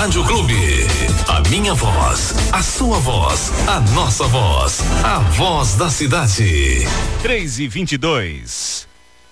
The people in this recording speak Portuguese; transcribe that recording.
Rádio Clube. A minha voz, a sua voz, a nossa voz, a voz da cidade. 3:22.